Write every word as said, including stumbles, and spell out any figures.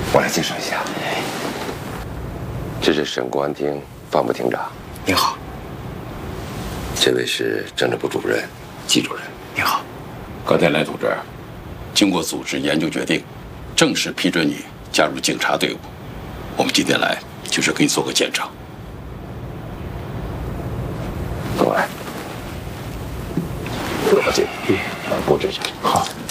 我来介绍一下，这是省公安厅方部厅长。 您好。 这位是政治部主任季主任。 您好。 高天来同志，经过组织研究决定，正式批准你加入警察队伍。我们今天来就是给你做个见证。 跟我来。我进。嗯，布置一下。 好。